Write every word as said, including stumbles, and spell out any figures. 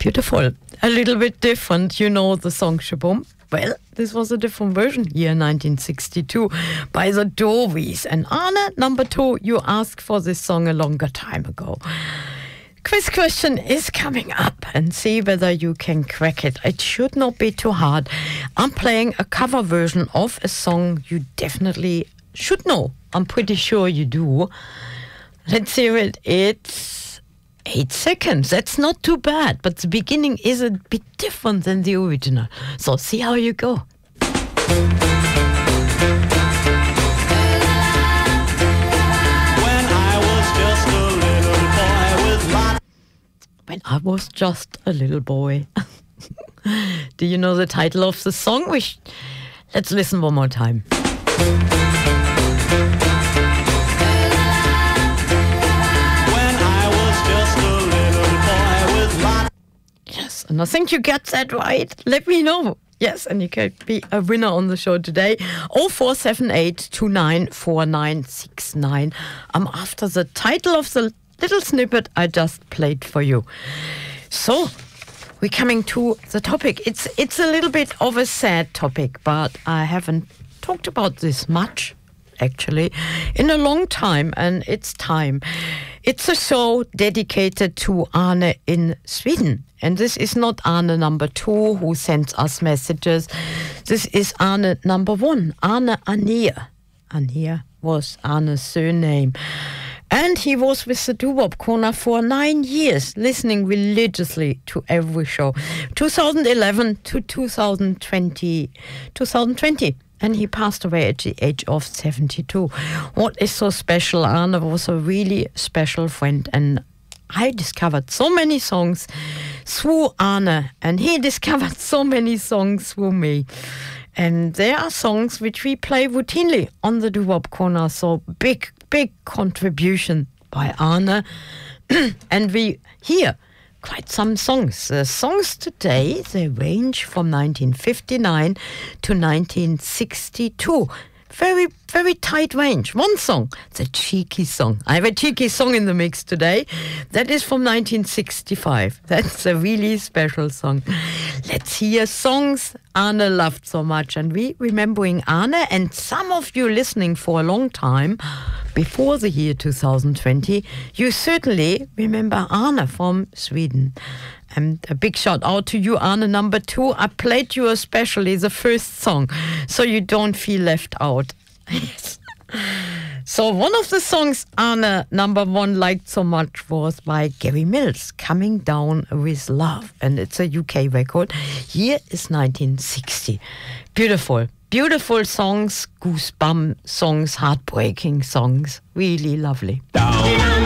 Beautiful. A little bit different, you know the song Shaboom. Well, this was a different version here in nineteen sixty-two by the Dovies. And Arne, number two, you asked for this song a longer time ago. Quiz question is coming up and see whether you can crack it. It should not be too hard. I'm playing a cover version of a song you definitely should know. I'm pretty sure you do. Let's hear it. It's eight seconds. That's not too bad, but the beginning is a bit different than the original. So see how you go. When I was just a little boy. Do you know the title of the song? We sh- Let's listen one more time. Yes, and I think you get that right. Let me know. Yes, and you can be a winner on the show today. oh four seven eight, two nine four nine six nine. I'm after the title of the little snippet I just played for you. So, we're coming to the topic. It's it's a little bit of a sad topic, but I haven't talked about this much, actually, in a long time, and it's time. It's a show dedicated to Arne in Sweden. And this is not Arne number two who sends us messages. This is Arne number one, Arne Anier. Anier was Arne's surname. And he was with the Doo-Wop Corner for nine years, listening religiously to every show. twenty eleven to twenty twenty. twenty twenty. And he passed away at the age of seventy-two. What is so special? Arne was a really special friend, and I discovered so many songs through Arne, and he discovered so many songs through me. And there are songs which we play routinely on the Doo-Wop Corner, so big, big contribution by Arne. And we hear quite some songs. The songs today, they range from nineteen fifty-nine to nineteen sixty-two. Very, very tight range. One song, it's a cheeky song. I have a cheeky song in the mix today. That is from nineteen sixty-five. That's a really special song. Let's hear songs Arne loved so much. And we remembering Arne, and some of you listening for a long time, before the year two thousand twenty, you certainly remember Arne from Sweden. And a big shout out to you, Arne number two. I played you especially the first song, so you don't feel left out. Yes. So one of the songs Arne number one liked so much was by Gary Mills, Coming Down With Love. And it's a U K record. Here is nineteen sixty. Beautiful. Beautiful songs, goosebump songs, heartbreaking songs. Really lovely. Down.